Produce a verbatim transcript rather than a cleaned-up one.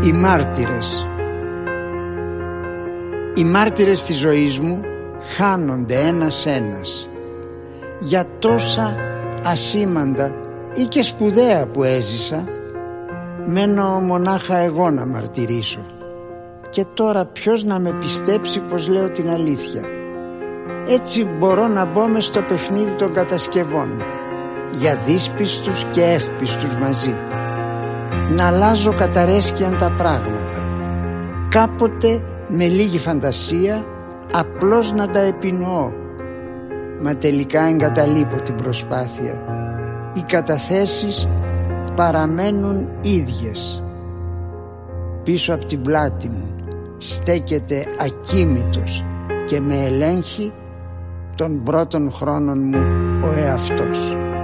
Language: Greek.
Οι μάρτυρες. Οι μάρτυρες της ζωής μου χάνονται ένας-ένας. Για τόσα ασήμαντα ή και σπουδαία που έζησα, μένω μονάχα εγώ να μαρτυρήσω. Και τώρα ποιος να με πιστέψει πως λέω την αλήθεια? Έτσι μπορώ να μπω μες στο παιχνίδι των κατασκευών, για δύσπιστους και εύπιστους μαζί, να αλλάζω καταρέσκιαν τα πράγματα, κάποτε με λίγη φαντασία απλώς να τα επινοώ, μα τελικά εγκαταλείπω την προσπάθεια. Οι καταθέσεις παραμένουν ίδιες. Πίσω από την πλάτη μου στέκεται ακίμητος και με ελέγχει των πρώτων χρόνων μου ο εαυτός.